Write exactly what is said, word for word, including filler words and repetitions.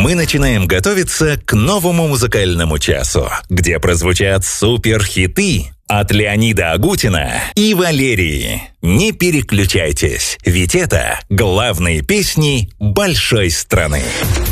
Мы начинаем готовиться к новому музыкальному часу, где прозвучат суперхиты от Леонида Агутина и Валерии. Не переключайтесь, ведь это главные песни большой страны.